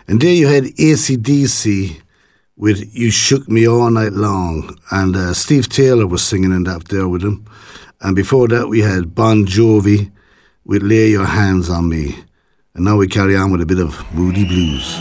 And there you had AC/DC with You Shook Me All Night Long. And Steve Taylor was singing in that there with him. And before that, we had Bon Jovi with Lay Your Hands on Me. And now we carry on with a bit of Moody Blues.